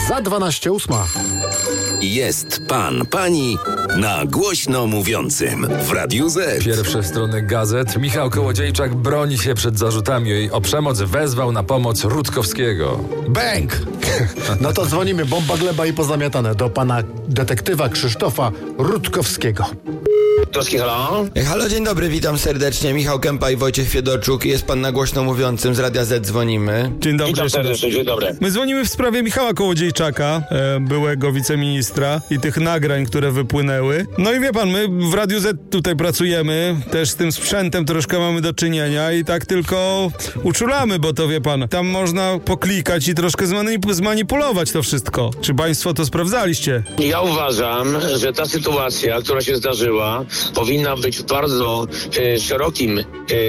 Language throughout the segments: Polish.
Za 12:08. Jest pan, pani na głośno mówiącym w Radiu Z. Pierwsze strony gazet. Michał Kołodziejczak broni się przed zarzutami o przemoc. Wezwał na pomoc Rutkowskiego. Bęk! No to dzwonimy, bomba gleba i pozamiatane, do pana detektywa Krzysztofa Rutkowskiego. Halo? Halo, dzień dobry, witam serdecznie. Michał Kępa i Wojciech Fiedorczuk. Jest pan na głośno mówiącym z Radia Z, dzwonimy. Dzień dobry. Witam serdecznie, dzień dobry. My dzwonimy w sprawie Michała Kołodziejczaka, byłego wiceministra i tych nagrań, które wypłynęły. No i wie pan, my w Radiu Z tutaj pracujemy, też z tym sprzętem troszkę mamy do czynienia i tak tylko uczulamy, bo to wie pan, tam można poklikać i troszkę zmanipulować to wszystko. Czy państwo to sprawdzaliście? Ja uważam, że ta sytuacja, która się zdarzyła, powinna być w bardzo szerokim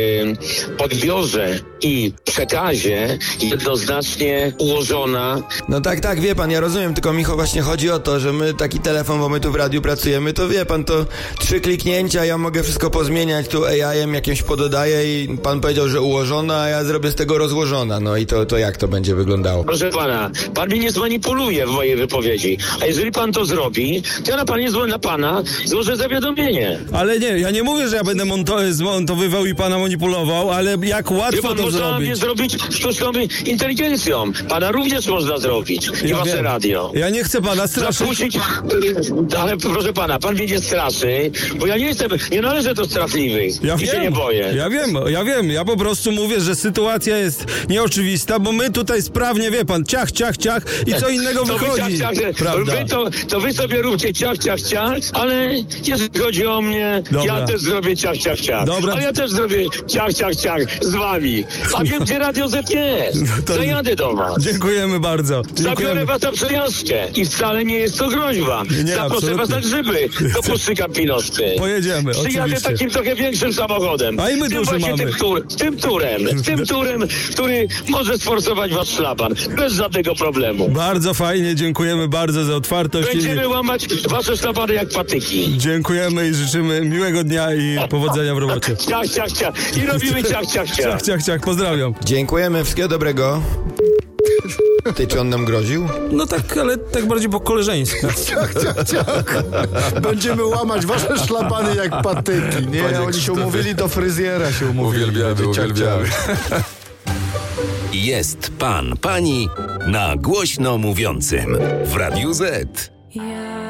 odbiorze i przekazie jednoznacznie ułożona. No tak, wie pan, ja rozumiem, tylko Michał, właśnie chodzi o to, że my taki telefon, bo my tu w radiu pracujemy, to wie pan, to 3 kliknięcia, ja mogę wszystko pozmieniać, tu AI-em jakimś pododaję i pan powiedział, że ułożona, a ja zrobię z tego rozłożona, no i to jak to będzie wyglądało? Proszę pana, pan mnie nie zmanipuluje w mojej wypowiedzi, a jeżeli pan to zrobi, to ja na pana złożę zawiadomienie. Ale nie, ja nie mówię, że ja będę zmontowywał i pana manipulował, ale jak łatwo to można zrobić. mnie zrobić sztuczną inteligencją. Pana również można zrobić. I wasze wiem. Radio. Ja nie chcę pana straszyć. Zapuścić, ale proszę pana, pan mnie nie straszy, bo ja nie należę do straszliwych. I się nie boję. Ja wiem. Ja po prostu mówię, że sytuacja jest nieoczywista, bo my tutaj sprawnie, wie pan, ciach i co innego wychodzi. Prawda? Wy sobie róbcie ciach, ale jeżeli chodzi o mnie, Dobra. ja też zrobię ciach. Dobra. A ja też zrobię ciach z wami. A wiem, gdzie Radio Z jest. Zajadę do was. Dziękujemy bardzo. Zabiorę was na przejażdżkę. I wcale nie jest to groźba. Nie, Zaproszę absolutnie. was na grzyby do Puszczy Kampinoskiej. Pojedziemy, Przyjadę oczywiście. takim trochę większym samochodem. A i my Tym duży właśnie mamy. Tym turem, który może sforsować wasz szlaban. Bez żadnego problemu. Bardzo fajnie, dziękujemy bardzo za otwartość. Będziemy łamać wasze szlabany jak patyki. Dziękujemy i życzymy miłego dnia i powodzenia w robocie. Ciach. I robimy ciach. Ciach. Pozdrawiam. Dziękujemy, wszystkiego dobrego. Ty, czy on nam groził? No tak, ale tak bardziej po koleżeńsku. Ciach. Będziemy łamać wasze szlabany jak patyki. Nie, Panie oni się Krzysztofie. umówili do fryzjera, się umówili. Uwielbiamy. Jest pan, pani na głośno mówiącym w Radiu Z.